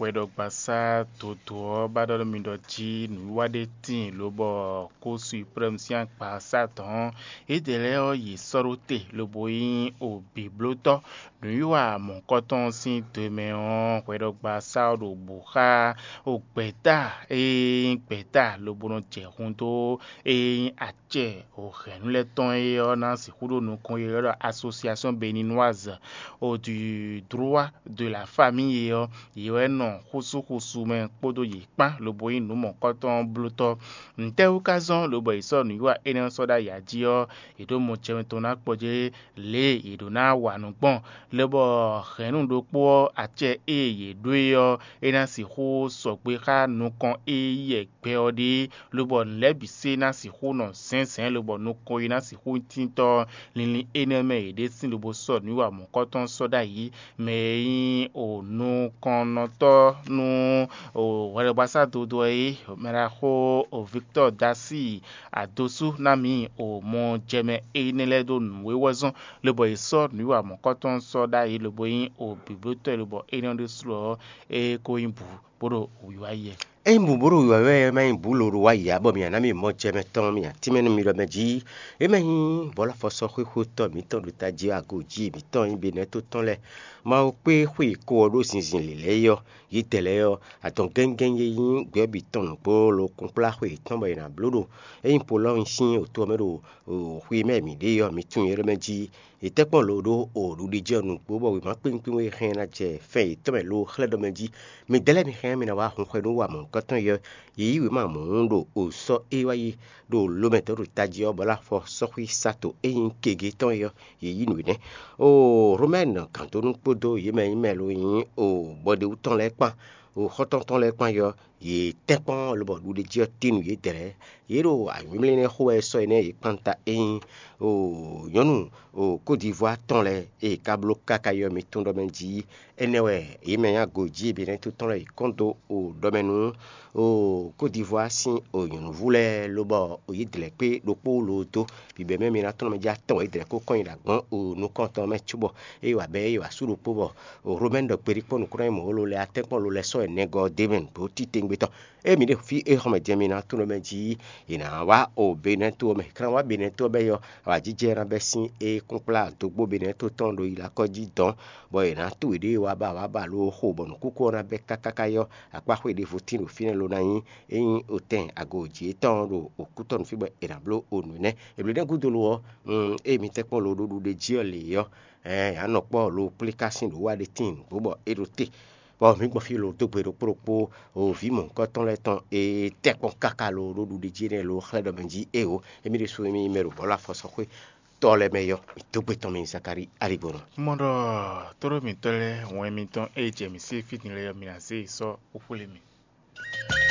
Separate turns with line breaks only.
kwedo gbasa toto badalo mindoji nuwade tin lobo ko supreme sian pa satan edele o yi sorote lobo yin obi bloto nuwa mon koton sin demeon kwedo gbasa do buha o gbeta lobo no je hunto ache o renule ton na si hudo no kon association béninoise du droit de la famille yewe non husu men podo yi pa lobo yin no mon koton bloto nte ukazon lobo iso nu wa enen soda yaji edo mo chemento na poje le edo na wanu gbon lobo renun do po ache ye doyo ena si ho so pe ka nu kan ye gbe odi lobo nlebi se na si ho no sensen lobo nu ko ina si ho tinto lin eneme ede sin lobo so nu wa mon koton soda yi me o nu konoto nu o wale basa dodo mera ho o Victor Dasi adosu nami o mo jeme enele do nu wewozon lobo iso nu wa mon koton soda yi lobo yin o bibliote lobo enende slo ko imbu bodo wiwaye
Mbuburu wewe mai buluru wa ya bo mi na mi mo jeme ton mi timenu mi lo meji e mai bola foso khu to mi ton du taji agoji mi ton bi ne to ton le ma o pe khu ko do sinsin le yo yi tele yo aton gengen yin gbe bi ton po lo compla khu ton bo na blodo e polo nsin o to me do o khu me mi de yo mi tun yere meji itepon lodo o du di jonu gbo we ma pinpin we hen na je fe to me lo khledo meji mi dele mi hen mi na wa hun khwedo wa mo koton yo yi we ma mo ndo o so e wa yi do lo me to taji o bola fo so hui sato e yin kege ton yo yi nu ne o romaine kanto nu podo yi me lo yin o bode uton le pa o khoton le pa yo yi tepon lo bo du de je tinu yi tere yi ro a mi le ne ho e so ne yi panta e o yonu o Côte d'Ivoire ton le e kablo kaka yo mi ton do menji enewe yi me ya goji bi ne to ton le kondo o domenu o Côte d'Ivoire sin o yonu vule lo bo o yi dele pe lo po lo to bi be me mi na ton me ja ton yi dele ko kon ida gbon o nu konton me chubo e wa be e wa su lo po bo o romain do peri pon ko mo lo le atepon lo le so e nego deven bo ti tengbe to e mi de fi e home je mi na ton me ji ina wa o be ne to me kran wa be ne to be yo wa jije ran be sin e compla to gbo be ne to ton do ila ko ji don bo ina to ide wa ba lo ho bo nu kuko ran be kakaka yo apa ho ide fotino fine lo na yin eyin oten agoji ton do okuton fi bo ina blo onu ne e ble den gudolo e mi te pon lo do de ji ole yo anopo lo application lo wa de tin bo erote bo mi gbo fi lo to gbero propo o vi mon koton le ton e te pon kaka lo do de ji ne lo khledo menji e o e mi de so mi mero bola foso kwe tole meyo mi to gbe ton mi sakari aribono
mondo toro mi tole won mi ton mi se fit ni le mi na se so opule mi